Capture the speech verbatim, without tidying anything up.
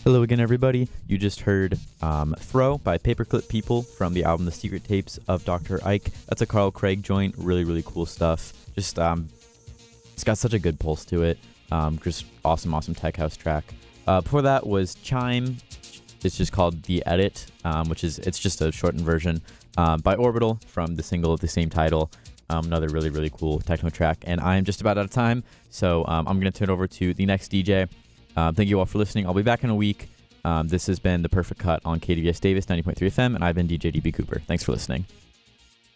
Hello again, everybody. You just heard um, Throw by Paperclip People from the album The Secret Tapes of Doctor Ike. That's a Carl Craig joint. Really, really cool stuff. Just, um, it's got such a good pulse to it. Um, just awesome, awesome tech house track. Uh, before that was Chime. It's just called The Edit, um, which is, it's just a shortened version um, by Orbital from the single of the same title. Um, another really, really cool techno track. And I'm just about out of time, so um, I'm going to turn it over to the next D J. Um, thank you all for listening. I'll be back in a week. Um, this has been The Perfect Cut on K D V S Davis ninety point three F M, and I've been D J D B Cooper. Thanks for listening.